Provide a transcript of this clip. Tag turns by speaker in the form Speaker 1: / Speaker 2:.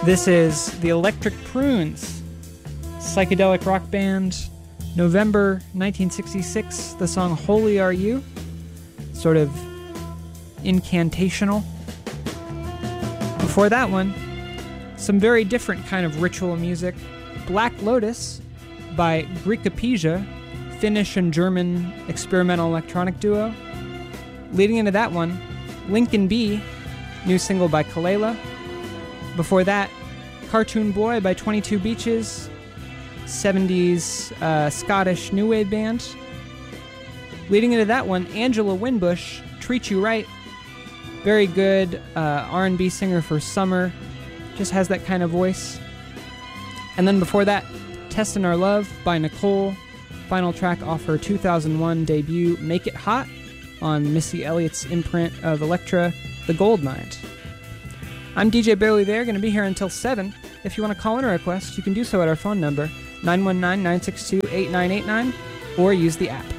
Speaker 1: This is the Electric Prunes, psychedelic rock band, November 1966, the song Holy Are You, sort of incantational. Before that one, some very different kind of ritual music, Black Lotus by Grekapesia, Finnish and German experimental electronic duo. Leading into that one, Lincoln B, new single by Kalela. Before that, Cartoon Boy by 22 Beaches, 70s Scottish new wave band. Leading into that one, Angela Winbush, Treat You Right. Very good R&B singer for summer, just has that kind of voice. And then before that, Testin' Our Love by Nicole, final track off her 2001 debut Make It Hot on Missy Elliott's imprint of Elektra, The Goldmine. I'm DJ Barely There, going to be here until 7. If you want to call in a request, you can do so at our phone number, 919-962-8989, or use the app.